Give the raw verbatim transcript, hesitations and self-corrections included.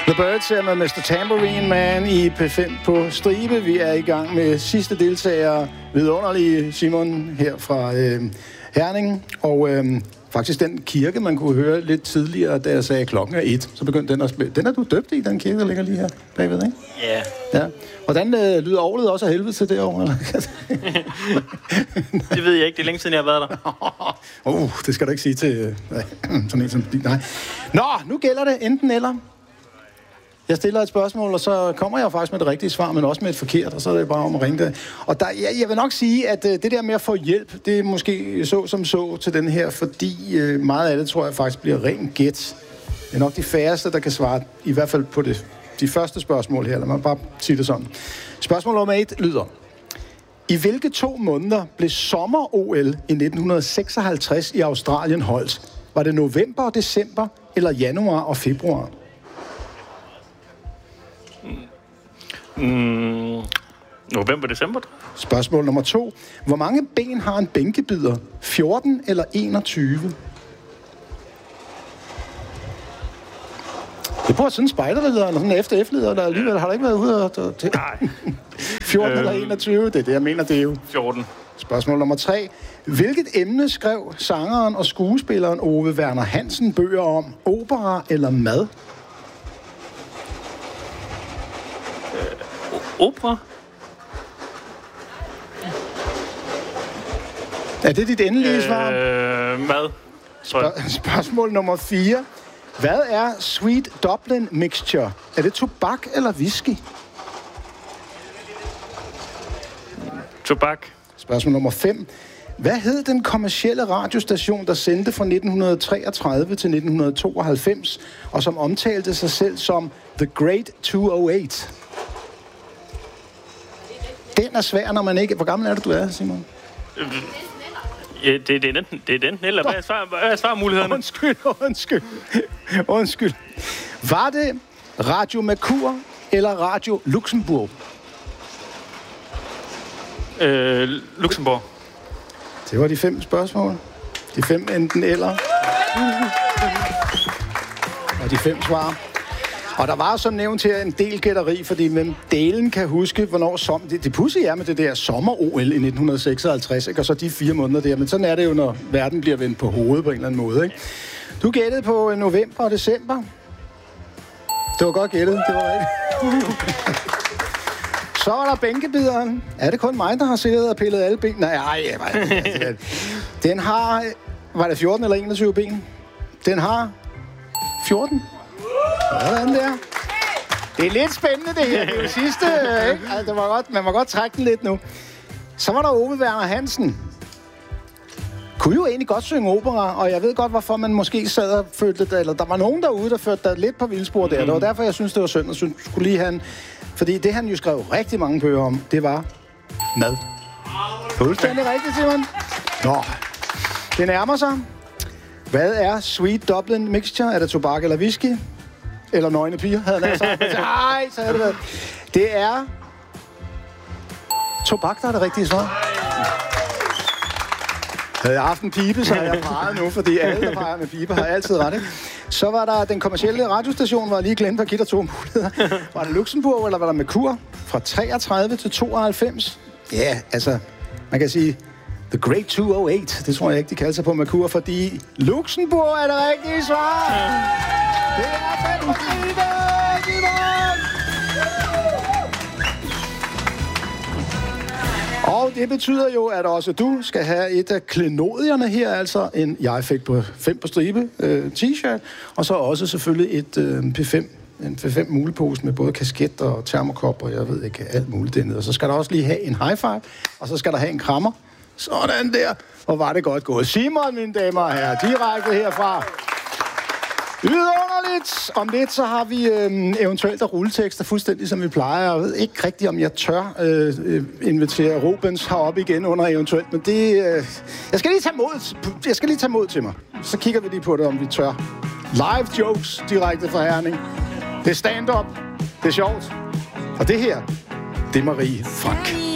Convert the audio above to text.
The Birds er med mister Tambourine Man i P fem på stribe. Vi er i gang med sidste deltager, vidunderlige Simon her fra øh, Herning. Og øh, faktisk den kirke, man kunne høre lidt tidligere, da jeg sagde klokken er et, så begyndte den at spille. Den er du døbt i, den kirke, der ligger lige her bagved, ikke? Yeah. Ja. Hvordan øh, lyder orglet også af helvede til derovre? Eller? Det ved jeg ikke, det er længe siden, jeg har været der. uh, det skal du ikke sige til øh, sådan en som nej. Nå, nu gælder det enten eller. Jeg stiller et spørgsmål, og så kommer jeg faktisk med det rigtige svar, men også med et forkert, og så er det bare om at ringe det. Og der, jeg, jeg vil nok sige, at uh, det der med at få hjælp, det er måske så som så til den her, fordi uh, meget af det, tror jeg, faktisk bliver ren gæt. Det er nok de færreste, der kan svare, i hvert fald på det, de første spørgsmål her. Lad mig bare sige det sådan. Spørgsmål nummer et lyder: i hvilke to måneder blev sommer-O L i nitten seksoghalvtreds i Australien holdt? Var det november og december, eller januar og februar? Mm, november, december. Spørgsmål nummer to. Hvor mange ben har en bænkebider? fjorten eller enogtyve? Det prøver sådan en spejderleder, eller sådan en F D F-leder, der alligevel har der ikke været ude og... Nej. fjorten øhm, eller enogtyve, det er det, jeg mener, det er jo. fjorten. Spørgsmål nummer tre. Hvilket emne skrev sangeren og skuespilleren Ove Werner Hansen bøger om? Opera eller mad? Opera? Er det dit endelige svar? Øh, mad. Spørg- spørgsmål nummer fire. Hvad er Sweet Dublin Mixture? Er det tobak eller whisky? Tobak. Spørgsmål nummer fem. Hvad hed den kommercielle radiostation, der sendte fra nitten treogtredive til nitten tooghalvfems, og som omtalte sig selv som The Great to oh eight? Den er svær, når man ikke... Hvor gammel er du, du er, Simon? Ja, det, det, er den, det er den, eller hvad er, svar, hvad er svarmulighederne? Undskyld, undskyld. Undskyld. Var det Radio Mercur eller Radio Luxembourg? Øh, Luxembourg. Det var de fem spørgsmål. De fem enten eller. Og de fem svar. Og der var som nævnt her en del gætteri, fordi hvem delen kan huske, hvornår som... Det, det pudsige er med det der sommer-O L i nitten seksoghalvtreds, ikke? Og så de fire måneder der. Men sådan er det jo, når verden bliver vendt på hovedet på en eller anden måde, ikke? Du gættede på november og december. Det var godt gættet, det var rigtigt. Så er der bænkebideren. Er det kun mig, der har siddet og pillet alle ben? Nej, nej. Den har... Var det fjorten eller enogtyve ben? Den har... fjorten. Sådan der. Det er lidt spændende, det her. Det er jo sidste, ikke? Altså, det var godt, man må godt trække den lidt nu. Så var der Ove Werner Hansen. Kunne jo egentlig godt synge opera, og jeg ved godt, hvorfor man måske sad og følte det, eller der var nogen derude, der førte der lidt på vildspor der. Mm. Det var derfor, jeg synes, det var synd, og skulle lige have en... Fordi det, han jo skrev rigtig mange bøger om, det var mad. Fuldstændig rigtigt, Simon. Nå, det nærmer sig. Hvad er Sweet Dublin Mixture? Er det tobak eller whisky? Eller nøgne piger, havde han sagt. Nej, så havde det været. Det er tobak, der er det rigtige svar. Havde jeg haft en pibe, så har jeg peget nu, fordi alle, der peger med pibe, har altid ret, ikke? Så var der den kommercielle radiostation, var lige glemt at give dig to muligheder. Var det Luxembourg, eller var der Mercur? Fra treogtredive til tooghalvfems? Ja, yeah, altså, man kan sige... The Great to oh eight, det tror jeg ikke, de kalder sig på Mercur, fordi Luxembourg er det rigtige svar. Det er fem Og det betyder jo, at også du skal have et af klenodierne her, altså en jeg fik på fem på stribe øh, t-shirt, og så også selvfølgelig et øh, P fem, en P fem mulepose med både kasket og termokop, og jeg ved ikke, alt muligt dernede. Og så skal der også lige have en high five, og så skal der have en krammer. Sådan der. Og var det godt gået. Simon, mine damer og herrer, direkte herfra. Vidunderligt. Om lidt, så har vi øh, eventuelt der rulletekster, fuldstændig som vi plejer. Jeg ved ikke rigtigt, om jeg tør øh, øh, invitere Rubens herop igen under eventuelt, men det... Øh, jeg skal lige tage mod, jeg skal lige tage mod til mig. Så kigger vi lige på det, om vi tør. Live jokes direkte fra Herning. Det er stand-up. Det er sjovt. Og det her, det er Marie Frank.